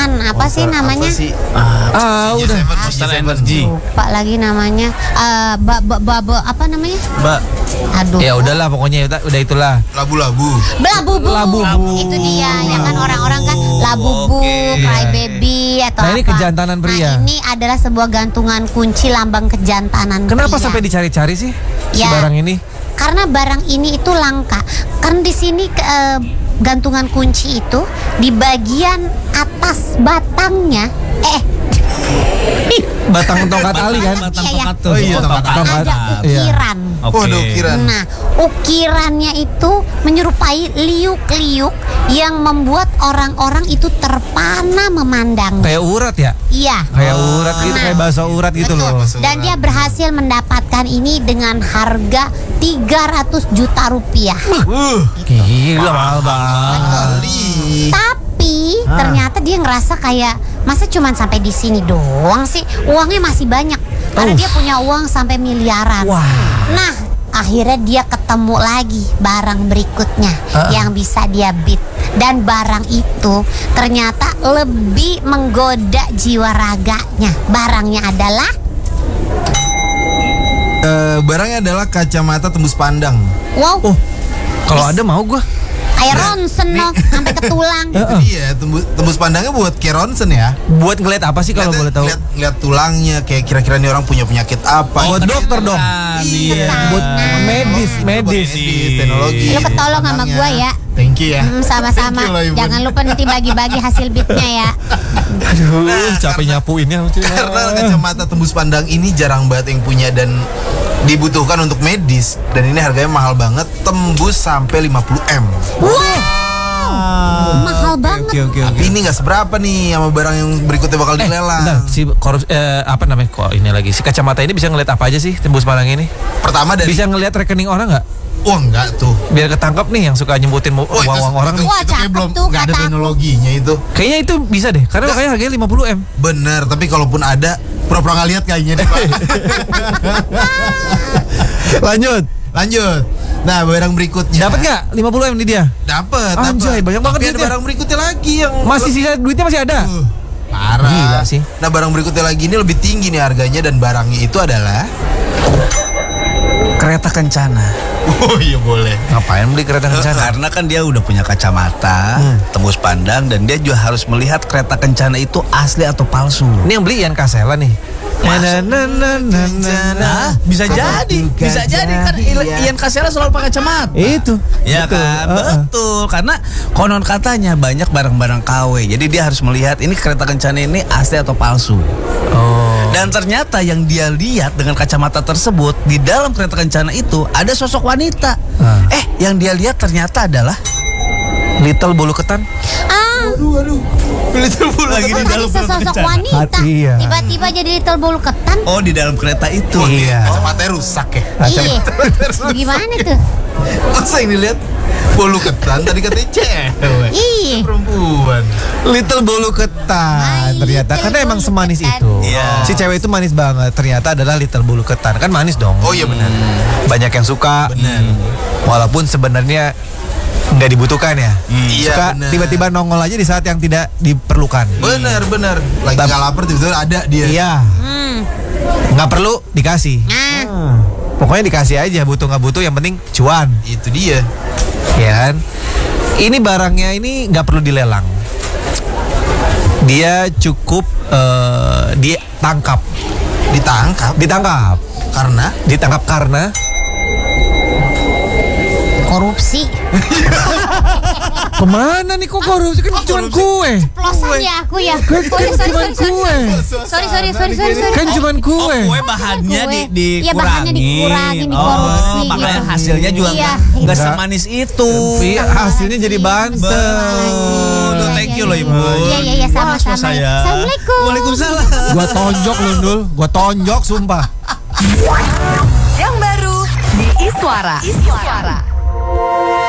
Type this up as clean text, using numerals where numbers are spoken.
gantungan apa sih namanya? Udah. Monster Energy. Lupa lagi namanya. Apa namanya? Aduh. Ya udahlah pokoknya udah itulah. Labu-labu. Labubu. Itu dia ya kan, orang-orang kan labubu, crybaby atau Nah, ini apa. kejantanan pria. Nah, ini adalah sebuah gantungan kunci lambang kejantanan Kenapa pria. sampai dicari-cari sih si Ya. barang ini? Karena barang ini itu langka. Kan di sini gantungan kunci itu di bagian atas batangnya Batang tongkat ali kan? Batang Iya, tongkat tuh. Oh iya, Tongkat tongkat. ada ukiran. Oke. Ada ukiran. Nah, ukirannya itu menyerupai liuk-liuk yang membuat orang-orang itu terpana memandang. Kayak urat ya? Iya. Kayak urat gitu, Nah, kayak bahasa urat gitu betul. loh. Dan dia berhasil mendapatkan ini dengan harga 300 juta rupiah. Gila mahal banget. Kali. Tapi ternyata dia ngerasa kayak masa cuman sampai di sini doang sih, uangnya masih banyak karena dia punya uang sampai miliaran. Wah. Nah, akhirnya dia ketemu lagi barang berikutnya yang bisa dia beat, dan barang itu ternyata lebih menggoda jiwa raganya. Barangnya adalah Barangnya adalah kacamata tembus pandang. wow, Kalau ada mau gua. kayak ronsen loh sampai ke tulang. Itu dia, tembus pandangnya buat kayak ronsen ya. Buat ngeliat apa sih kalau boleh tahu? Lihat tulangnya, kayak kira-kira nih orang punya penyakit apa. Oh, dokter dong. Iya. Buat medis. Medis, teknologi. Lu ketolong sama pandangnya. gua ya. Thank you ya. Sama-sama. Thank you lah, Ibu. Jangan lupa nanti bagi-bagi hasil beatnya ya. Aduh, capek nyapuinnya. Karena kacamata tembus pandang ini jarang banget yang punya dan dibutuhkan untuk medis, dan ini harganya mahal banget, tembus sampai 50 M. Mahal banget. Tapi ini nggak seberapa nih sama barang yang berikutnya bakal dilelang. Bentar, si apa namanya? Kok ini lagi si kacamata ini bisa ngeliat apa aja sih tembus pandang ini? Pertama dari Bisa ngeliat rekening orang nggak? wah enggak tuh. Biar ketangkap nih yang suka nyebutin uang-uang orang nih. Wah, itu kayak cakep belum tuh nggak ada kata aku. teknologinya itu. Kayaknya itu bisa deh, karena makanya harganya 50 M. Bener, tapi kalaupun ada pura-pura nggak lihat kayaknya deh, Pak. Lanjut. Nah, barang berikutnya. Dapat nggak 50 M di dia? Dapat. Anjay, banyak banget Tapi ada duitnya. barang berikutnya lagi yang Masih sisa duitnya masih ada. parah. Gila sih. Nah, barang berikutnya lagi ini lebih tinggi nih harganya, dan barangnya itu adalah Kereta kencana. oh iya boleh. Ngapain beli kereta kencana? Karena kan dia udah punya kacamata, tembus pandang, dan dia juga harus melihat kereta kencana itu asli atau palsu. Ini yang beli Ian Kasela nih. Nah, bisa jadi kan Ian Kasela selalu pakai kacamata. Itu. Ya Betul. kan, betul. Karena konon katanya banyak barang-barang KW. Jadi dia harus melihat ini kereta kencana ini asli atau palsu. Oh. Dan ternyata yang dia lihat dengan kacamata tersebut, di dalam kereta kencana itu ada sosok wanita. Yang dia lihat ternyata adalah Little bulu ketan. Aduh. lagi di dalam kereta Sesosok kencana. wanita Iya. tiba-tiba jadi little bulu ketan. Oh, di dalam kereta itu. Iya. Kacamatanya rusak ya. Iya. Gimana tuh? Masa yang dilihat bolu ketan, tadi katanya cewek. Iya. Perempuan. Little bulu ketan ternyata Little karena emang bulu semanis ketan. itu. Iya. Si cewek itu manis banget. Ternyata adalah little bulu ketan. Kan manis dong. Oh iya benar. Banyak yang suka. Walaupun sebenarnya nggak dibutuhkan ya. Iya, Suka bener. tiba-tiba nongol aja di saat yang tidak diperlukan. Benar. Lagi nggak lapar tiba-tiba ada dia. Iya. Nggak perlu dikasih. Nah, Pokoknya dikasih aja, butuh nggak butuh, yang penting cuan. Itu dia. Ya kan? Ini barangnya ini nggak perlu dilelang. Dia cukup dia tangkap. Ditangkap Ditangkap karena korupsi. kemana nih kok korupsi? Kan cuma kue. Plosan ya aku ya. Kan cuma kue. Sorry. Kan cuma kue. Kue bahannya Kue. Iya, bahannya dikurangin, dikorupsi makanya gitu. hasilnya juga Iya, nggak iya. semanis itu. Iya, hasilnya jadi banten. Betul. Thank you loh, Ibu. Iya, sama-sama. Saya. Assalamualaikum. Waalaikumsalam. Gua tonjok lu, Dul. Gua tonjok sumpah. Yang baru di Iswara.